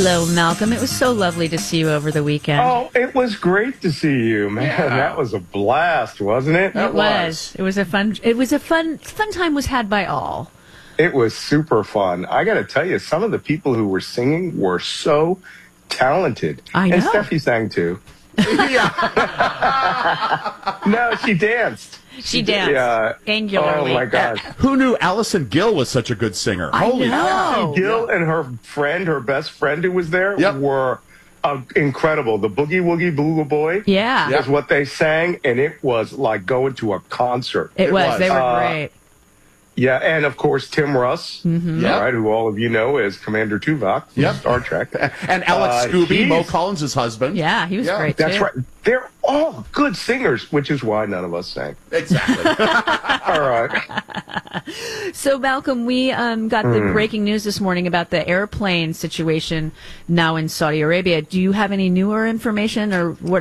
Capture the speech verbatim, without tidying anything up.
Hello, Malcolm. It was so lovely to see you over the weekend. Oh, it was great to see you, man. Yeah. That was a blast, wasn't it? it was. was. It was a fun. It was a fun. Fun time was had by all. It was super fun. I got to tell you, some of the people who were singing were so talented. I know. And Steffi sang too. Yeah. No, she danced. She danced Yeah. angularly. Oh my gosh. Who knew Allison Gill was such a good singer? I Holy know. cow. Gil and her friend, her best friend who was there, Yep. were uh, incredible. The Boogie Woogie Boogie Boy Yeah, Yeah. is what they sang, and it was like going to a concert. it, It was. was. They were Uh, great. Yeah, and of course Tim Russ, Mm-hmm. Yep. all right, who all of you know as Commander Tuvok from Yep. Star Trek. And Alex Uh, Scooby, Mo he's- Collins' husband. Yeah, he was Yeah, great That's too. right. They're all good singers, which is why none of us sang. Exactly. All right. So, Malcolm, we um, got the breaking news this morning about the airplane situation now in Saudi Arabia. Do you have any newer information, or what?